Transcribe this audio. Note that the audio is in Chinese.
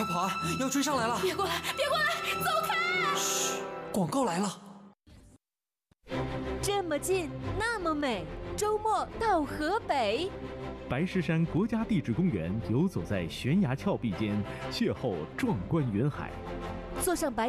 快跑啊！要追上来了！ 别过来，别过来，走开！ 嘘，广告来了。 这么近，那么美，周末到河北。 白石山国家地质公园游走在悬崖峭壁间，邂逅壮观云海。 坐上白